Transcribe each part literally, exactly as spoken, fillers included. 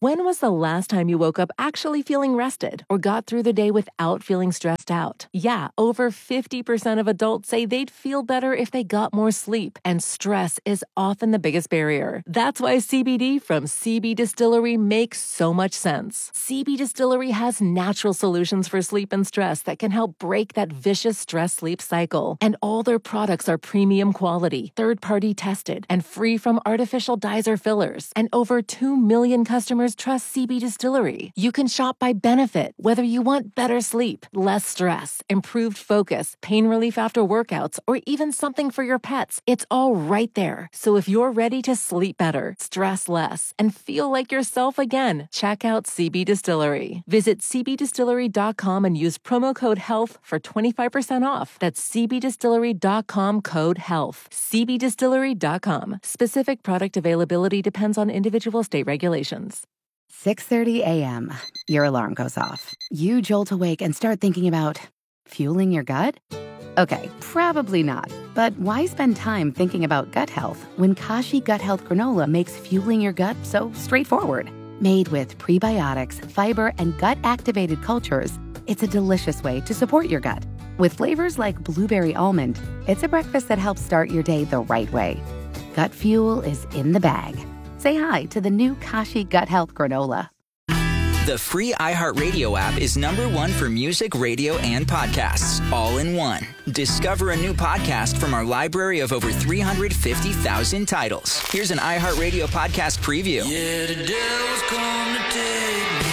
When was the last time you woke up actually feeling rested or got through the day without feeling stressed out? Yeah, over fifty percent of adults say they'd feel better if they got more sleep, and stress is often the biggest barrier. That's why C B D from C B Distillery makes so much sense. C B Distillery has natural solutions for sleep and stress that can help break that vicious stress-sleep cycle. And all their products are premium quality, third-party tested, and free from artificial dyes or fillers. And over two million customers trust C B Distillery. You can shop by benefit, whether you want better sleep, less stress, improved focus, pain relief after workouts, or even something for your pets. It's all right there. So if you're ready to sleep better, stress less, and feel like yourself again, check out C B Distillery. Visit c b distillery dot com and use promo code HEALTH for twenty-five percent off. That's c b distillery dot com code HEALTH. c b distillery dot com. Specific product availability depends on individual state regulations. six thirty a.m. Your alarm goes off. You jolt awake and start thinking about fueling your gut? Okay, probably not. But why spend time thinking about gut health when Kashi Gut Health Granola makes fueling your gut so straightforward? Made with prebiotics, fiber, and gut-activated cultures, it's a delicious way to support your gut. With flavors like blueberry almond, it's a breakfast that helps start your day the right way. Gut fuel is in the bag. Say hi to the new Kashi Gut Health Granola. The free iHeartRadio app is number one for music, radio, and podcasts, all in one. Discover a new podcast from our library of over three hundred fifty thousand titles. Here's an iHeartRadio podcast preview. Yeah, the devil's come to take me.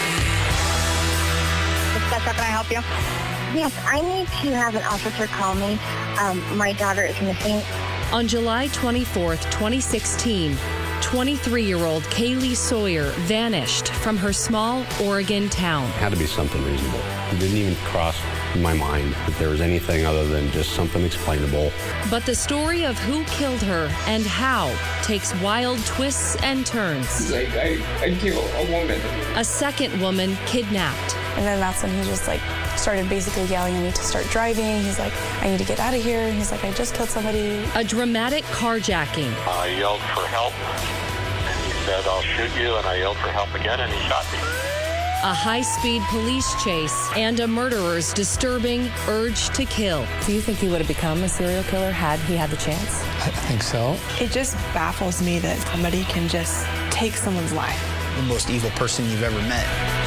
Can I help you? Yes, I need to have an officer call me. Um, my daughter is missing. On July twenty-fourth, twenty sixteen, twenty-three-year-old Kaylee Sawyer vanished from her small Oregon town. It had to be something reasonable. It didn't even cross my mind that there was anything other than just something explainable. But the story of who killed her and how takes wild twists and turns. Like, I, I killed a woman. A second woman kidnapped. And then that's when he just like started basically yelling at me to start driving. He's like, I need to get out of here. He's like, I just killed somebody. A dramatic carjacking. I yelled for help, and he said, I'll shoot you, and I yelled for help again, and he shot me. A high-speed police chase and a murderer's disturbing urge to kill. Do you think he would have become a serial killer had he had the chance? I think so. It just baffles me that somebody can just take someone's life. The most evil person you've ever met.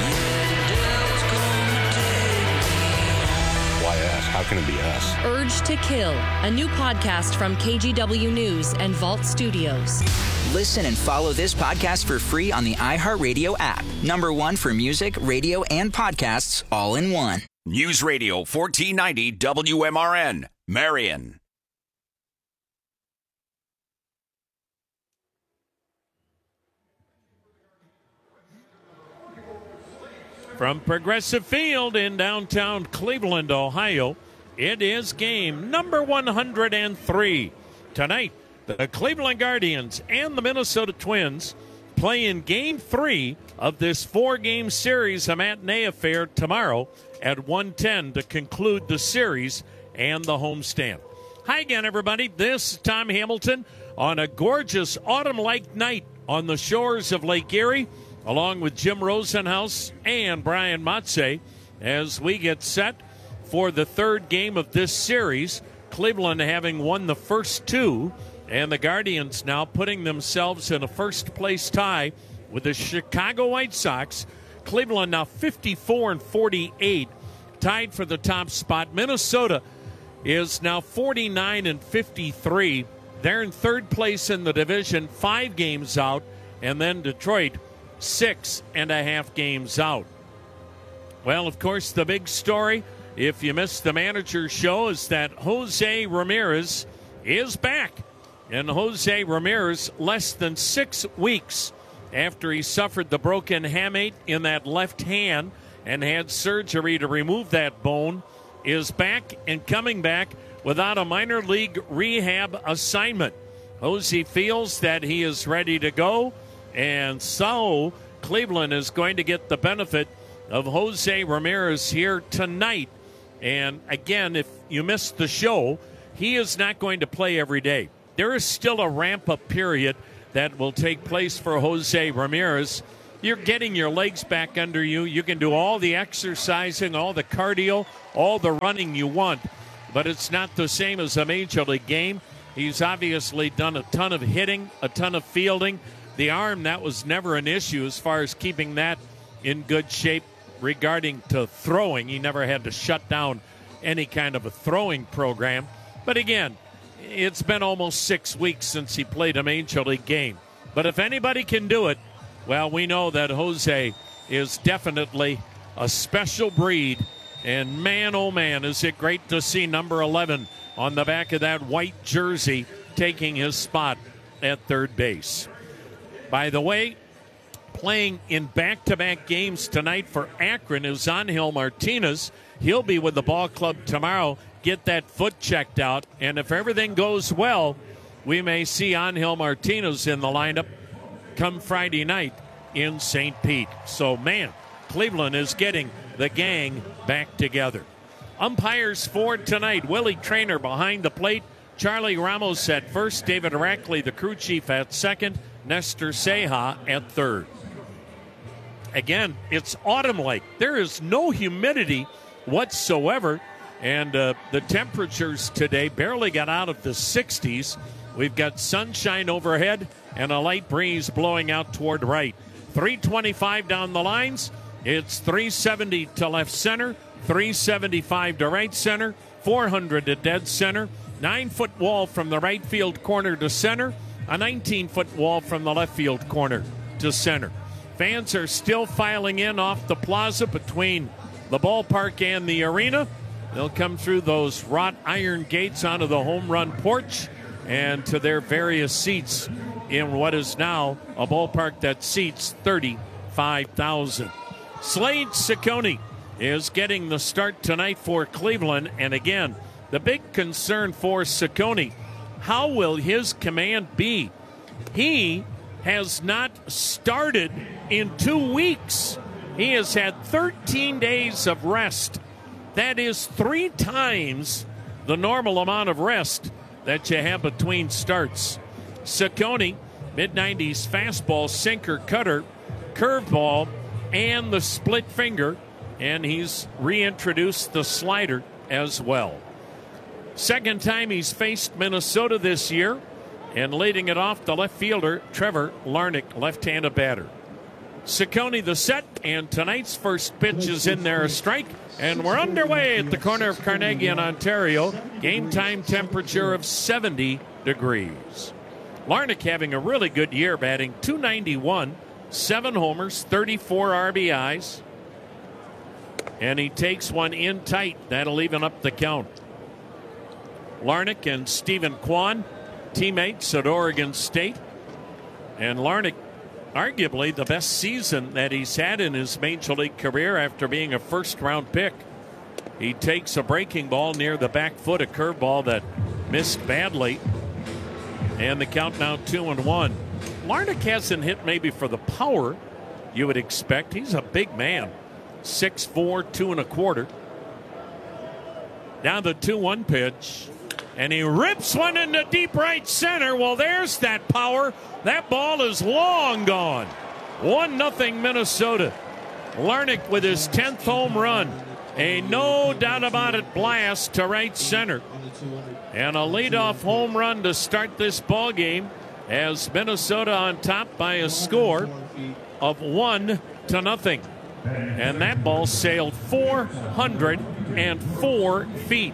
Why us? How can it be us? Urge to Kill, a new podcast from K G W News and Vault Studios. Listen and follow this podcast for free on the iHeartRadio app. Number one for music, radio, and podcasts, all in one. News Radio fourteen ninety W M R N, Marion. From Progressive Field in downtown Cleveland, Ohio, it is game number one hundred three. Tonight, the Cleveland Guardians and the Minnesota Twins play in game three of this four-game series, a matinee affair tomorrow at one ten to conclude the series and the homestand. Hi again, everybody. This is Tom Hamilton on a gorgeous autumn-like night on the shores of Lake Erie, along with Jim Rosenhaus and Brian Matze, as we get set for the third game of this series. Cleveland having won the first two, and the Guardians now putting themselves in a first-place tie with the Chicago White Sox. Cleveland now fifty-four and forty-eight, tied for the top spot. Minnesota is now forty-nine and fifty-three. They're in third place in the division, five games out, and then Detroit, six and a half games out. Well, of course, the big story, if you missed the manager's show, is that Jose Ramirez is back. And Jose Ramirez, less than six weeks after he suffered the broken hamate in that left hand and had surgery to remove that bone, is back and coming back without a minor league rehab assignment. Jose feels that he is ready to go, and so Cleveland is going to get the benefit of Jose Ramirez here tonight. And again, if you missed the show, he is not going to play every day. There is still a ramp-up period that will take place for Jose Ramirez. you're getting your legs back under you. You can do all the exercising, all the cardio, all the running you want, but it's not the same as a major league game. He's obviously done a ton of hitting, a ton of fielding. The arm, that was never an issue as far as keeping that in good shape regarding to throwing. He never had to shut down any kind of a throwing program. But again, it's been almost six weeks since he played a major league game. But if anybody can do it, well, we know that Jose is definitely a special breed. And man, oh man, is it great to see number eleven on the back of that white jersey taking his spot at third base. By the way, playing in back-to-back games tonight for Akron is Angel Martinez. He'll be with the ball club tomorrow. Get that foot checked out. And if everything goes well, we may see Angel Martinez in the lineup come Friday night in Saint Pete. So, man, Cleveland is getting the gang back together. Umpires for tonight: Willie Traynor behind the plate, Charlie Ramos at first, David Rackley, the crew chief, at second, Nestor Ceja at third. Again, it's autumn-like. There is no humidity whatsoever, and uh, the temperatures today barely got out of the sixties. We've got sunshine overhead and a light breeze blowing out toward right. three twenty-five down the lines. It's three seventy to left center, three seventy-five to right center, four hundred to dead center, nine-foot wall from the right field corner to center, a nineteen-foot wall from the left field corner to center. Fans are still filing in off the plaza between the ballpark and the arena. They'll come through those wrought iron gates onto the home run porch and to their various seats in what is now a ballpark that seats thirty-five thousand. Slade Ciccone is getting the start tonight for Cleveland. And again, the big concern for Ciccone, how will his command be? He has not started in two weeks. He has had thirteen days of rest. That is three times the normal amount of rest that you have between starts. Ciccone, mid nineties fastball, sinker, cutter, curveball, and the split finger. And he's reintroduced the slider as well. Second time he's faced Minnesota this year. And leading it off, the left fielder, Trevor Larnach, left-handed batter. Ciccone the set, and tonight's first pitch is in there, a strike. And we're underway at the corner of Carnegie in Ontario. Game time temperature of seventy degrees. Larnach having a really good year, batting two ninety-one, seven homers, thirty-four R B Is. And he takes one in tight. That'll even up the count. Larnach and Stephen Kwan, teammates at Oregon State. And Larnach, arguably the best season that he's had in his major league career after being a first-round pick. He takes a breaking ball near the back foot, a curveball that missed badly. And the count now two and one. Larnach hasn't hit maybe for the power you would expect. He's a big man. six four, two and a quarter. Now the two one pitch. And he rips one into deep right center. Well, there's that power. That ball is long gone. one nothing Minnesota. Larnach with his tenth home run. A no doubt about it blast to right center. And a leadoff home run to start this ball game as Minnesota on top by a score of one to nothing. And that ball sailed four hundred four feet.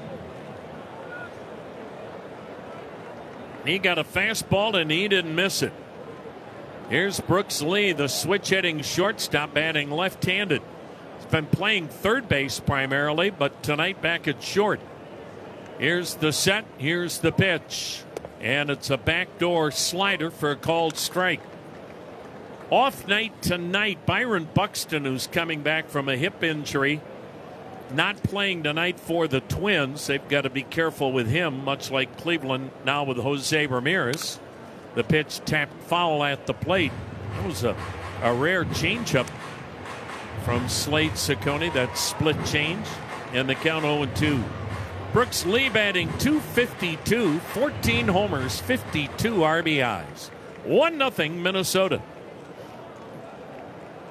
He got a fastball and he didn't miss it. Here's Brooks Lee, the switch-hitting shortstop, batting left-handed. He's been playing third base primarily, but tonight back at short. Here's the set. Here's the pitch. And it's a backdoor slider for a called strike. Off night tonight, Byron Buxton, who's coming back from a hip injury, not playing tonight for the Twins. They've got to be careful with him, much like Cleveland now with Jose Ramirez. The pitch tapped foul at the plate. That was a, a rare changeup from Slade Ciccone, that split change, and the count oh and two. Brooks Lee batting two fifty-two, fourteen homers, fifty-two R B Is. one nothing Minnesota.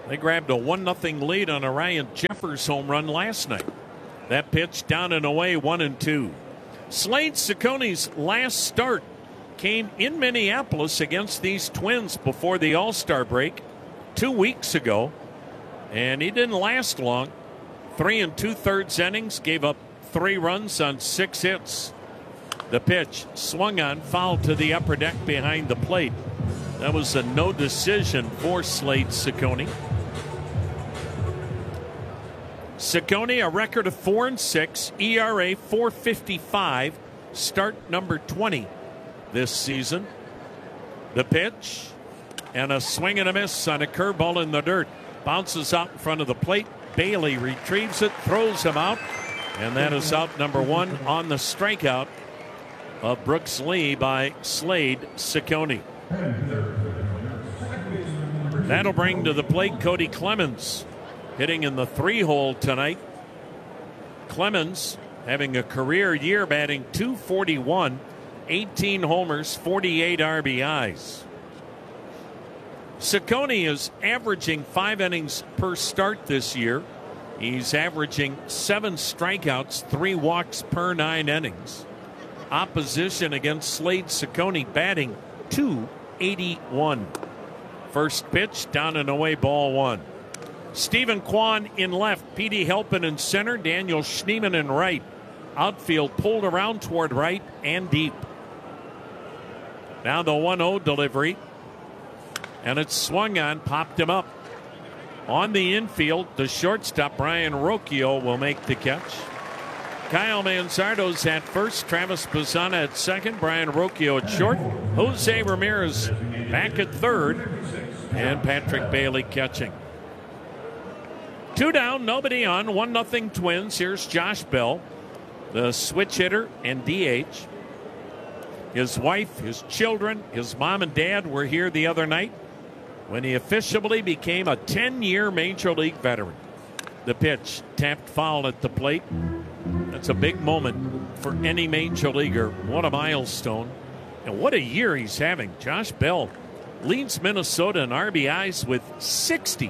They grabbed a one nothing lead on a Ryan Jeffers home run last night. That pitch down and away, one and two. Slade Cecconi's last start came in Minneapolis against these Twins before the All-Star break two weeks ago, and he didn't last long. Three and two-thirds innings, gave up three runs on six hits. The pitch swung on, fouled to the upper deck behind the plate. That was a no decision for Slade Cecconi. Cecconi, a record of four and six, E R A four fifty-five, start number twenty this season. The pitch and a swing and a miss on a curveball in the dirt. Bounces out in front of the plate. Bailey retrieves it, throws him out, and that is out number one on the strikeout of Brooks Lee by Slade Cecconi. That'll bring to the plate Cody Clemens, hitting in the three hole tonight. Clemens having a career year, batting two forty-one, eighteen homers, forty-eight R B Is. Cecconi is averaging five innings per start this year. He's averaging seven strikeouts, three walks per nine innings. Opposition against Slade Cecconi batting two eighty-one. First pitch, down and away, ball one. Stephen Kwan in left, Petey Helpin in center, Daniel Schneemann in right. Outfield pulled around toward right and deep. Now the one oh delivery. And it's swung on, popped him up. On the infield, the shortstop, Brian Rocchio, will make the catch. Kyle Manzardo's at first, Travis Bazzana at second, Brian Rocchio at short, Jose Ramirez back at third, and Patrick Bailey catching. Two down, nobody on, one nothing Twins. Here's Josh Bell, the switch hitter and D H. His wife, his children, his mom and dad were here the other night when he officially became a ten-year Major League veteran. The pitch tapped foul at the plate. That's a big moment for any Major Leaguer. What a milestone. And what a year he's having. Josh Bell leads Minnesota in R B Is with sixty.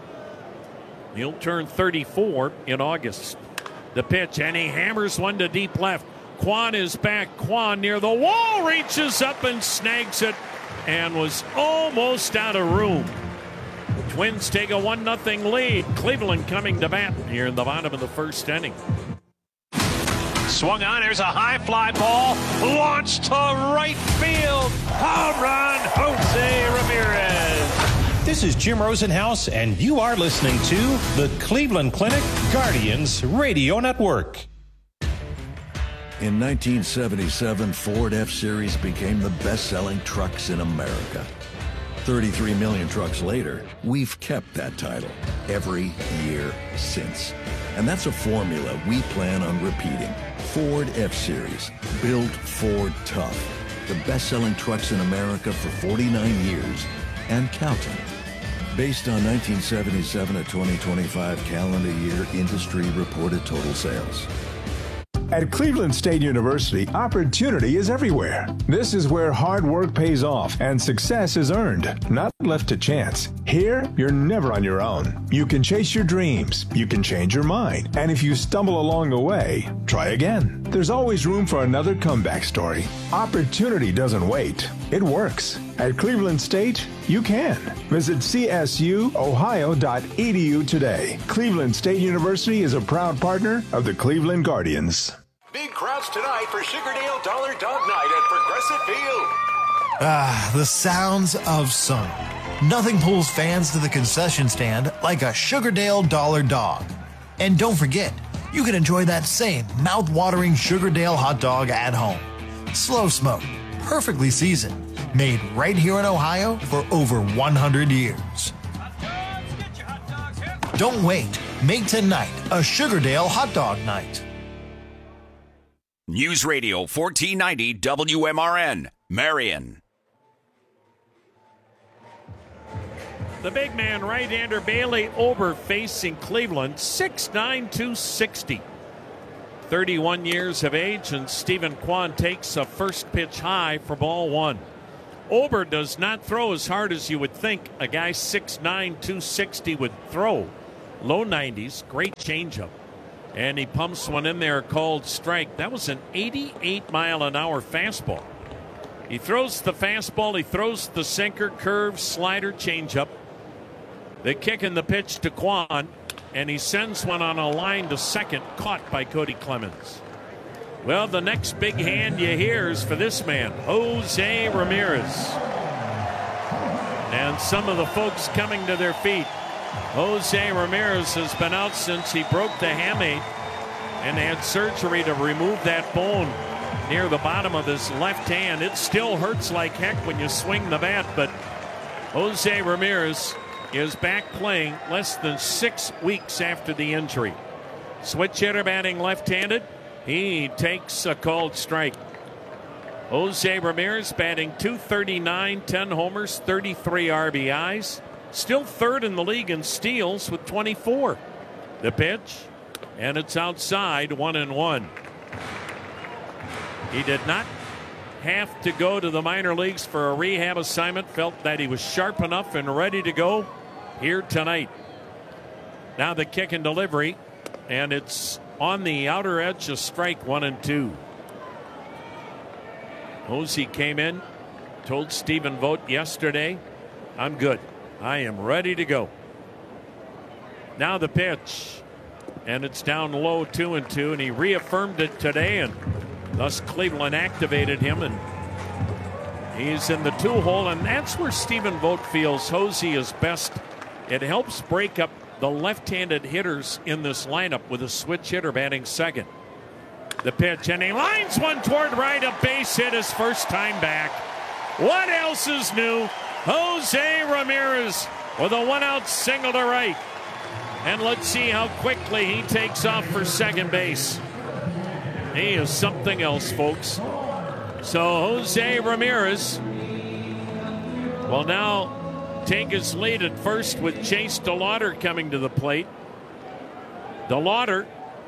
He'll turn thirty-four in August. The pitch, and he hammers one to deep left. Kwan is back. Kwan near the wall, reaches up and snags it, and was almost out of room. Twins take a one nothing lead. Cleveland coming to bat here in the bottom of the first inning. Swung on, there's a high fly ball, launched to right field. Home run, Jose Ramirez. This is Jim Rosenhaus, and you are listening to the Cleveland Clinic Guardians Radio Network. In nineteen seventy-seven, Ford F-Series became the best-selling trucks in America. thirty-three million trucks later, we've kept that title every year since. And that's a formula we plan on repeating. Ford F-Series, built Ford tough. The best-selling trucks in America for forty-nine years and counting. Based on nineteen seventy-seven to twenty twenty-five calendar year industry reported total sales. At Cleveland State University, opportunity is everywhere. This is where hard work pays off and success is earned, not left to chance. Here, you're never on your own. You can chase your dreams, you can change your mind, and if you stumble along the way, try again. There's always room for another comeback story. Opportunity doesn't wait. It works. At Cleveland State, you can. Visit c s u ohio dot e d u today. Cleveland State University is a proud partner of the Cleveland Guardians. Big crowds tonight for Sugardale Dollar Dog Night at Progressive Field. Ah, the sounds of summer. Nothing pulls fans to the concession stand like a Sugardale Dollar Dog. And don't forget, you can enjoy that same mouth-watering Sugardale hot dog at home. Slow smoked, perfectly seasoned, made right here in Ohio for over one hundred years. Don't wait. Make tonight a Sugardale hot dog night. News Radio fourteen ninety W M R N, Marion. The big man, right-hander Bailey Ober, facing Cleveland, six nine, two sixty. thirty-one years of age, and Stephen Kwan takes a first pitch high for ball one. Ober does not throw as hard as you would think a guy six nine, two sixty would throw. Low nineties, great changeup. And he pumps one in there called strike. That was an eighty-eight mile an hour fastball. He throws the fastball, he throws the sinker, curve, slider, changeup. The kick and the pitch to Kwan, and he sends one on a line to second, caught by Cody Clemens. Well, the next big hand you hear is for this man, Jose Ramirez. And some of the folks coming to their feet. Jose Ramirez has been out since he broke the hamate and had surgery to remove that bone near the bottom of his left hand. It still hurts like heck when you swing the bat, but Jose Ramirez is back playing less than six weeks after the injury. Switch hitter batting left-handed. He takes a called strike. Jose Ramirez batting two thirty-nine, ten homers, thirty-three R B Is. Still third in the league in steals with twenty-four. The pitch, and it's outside, one and one. He did not have to go to the minor leagues for a rehab assignment. Felt that he was sharp enough and ready to go here tonight. Now the kick and delivery, and it's on the outer edge of strike one and two. Hosey came in, told Stephen Vogt yesterday, I'm good. I am ready to go. Now the pitch, and it's down low, two and two, and he reaffirmed it today, and thus Cleveland activated him, and he's in the two hole, and that's where Stephen Vogt feels Hosey is best. It helps break up the left-handed hitters in this lineup with a switch hitter batting second. The pitch, and he lines one toward right, a base hit his first time back. What else is new? Jose Ramirez with a one-out single to right. And let's see how quickly he takes off for second base. He is something else, folks. So Jose Ramirez will now take his lead at first with Chase DeLauder coming to the plate. DeLauder,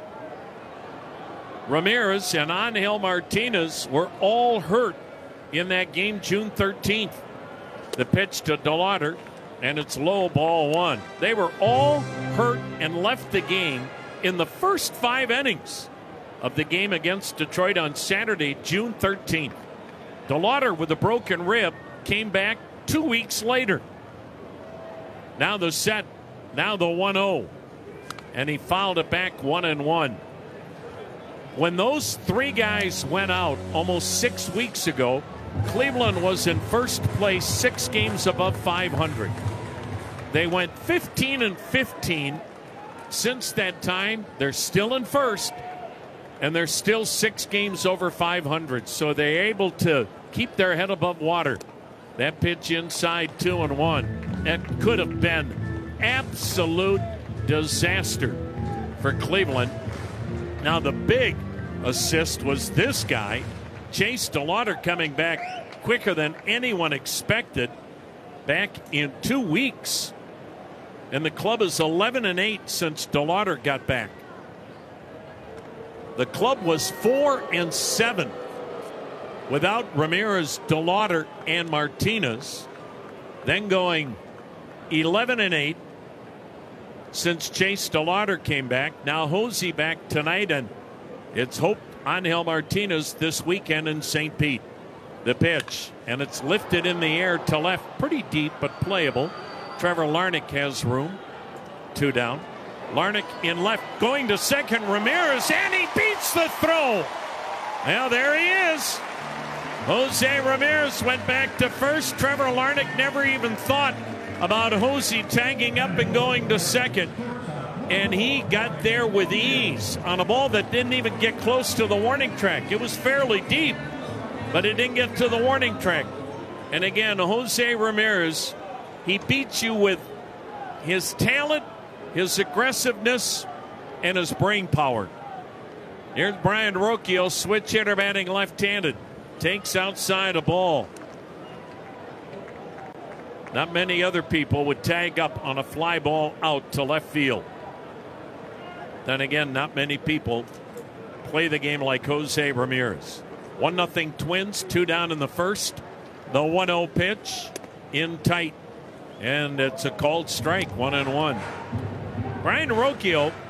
Ramirez, and Angel Martinez were all hurt in that game June thirteenth. The pitch to DeLauder, and it's low, ball one. They were all hurt and left the game in the first five innings of the game against Detroit on Saturday, June thirteenth. DeLauder with a broken rib came back two weeks later. Now the set, now the one oh. And he fouled it back one and one. When those three guys went out almost six weeks ago, Cleveland was in first place, six games above five hundred. They went fifteen and fifteen since that time. They're still in first, and they're still six games over five hundred. So they're able to keep their head above water. That pitch inside, two and one. That could have been absolute disaster for Cleveland. Now the big assist was this guy, Chase DeLauder, coming back quicker than anyone expected, back in two weeks. And the club is eleven and eight since DeLauder got back. The club was four and seven without Ramirez, DeLauder, and Martinez. Then going eleven and eight since Chase DeLauder came back. Now Hosey back tonight, and it's hoped Angel Martinez this weekend in Saint Pete. The pitch, and it's lifted in the air to left, pretty deep but playable. Trevor Larnach has room. Two down. Larnach in left, going to second. Ramirez, and he beats the throw. Well, there he is. Jose Ramirez went back to first. Trevor Larnach never even thought about Hosey tagging up and going to second. And he got there with ease on a ball that didn't even get close to the warning track. It was fairly deep, but it didn't get to the warning track. And again, Jose Ramirez, he beats you with his talent, his aggressiveness, and his brain power. Here's Brian Rocchio, switch hitter batting left-handed. Takes outside a ball. Not many other people would tag up on a fly ball out to left field. Then again, not many people play the game like Jose Ramirez. One nothing Twins, two down in the first. The one oh pitch in tight. And it's a called strike, one and one. Brayan Rocchio